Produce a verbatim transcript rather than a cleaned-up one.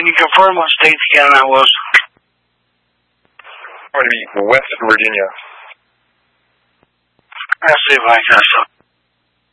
Can you confirm what state again that was? Going to be West Virginia. I'll see if I can.